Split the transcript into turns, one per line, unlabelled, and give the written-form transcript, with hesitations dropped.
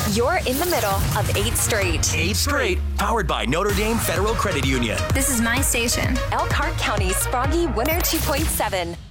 You're in the middle of 8 Straight.
8 Straight, powered by Notre Dame Federal Credit Union.
This is my station.
Elkhart County Sproggy 102.7.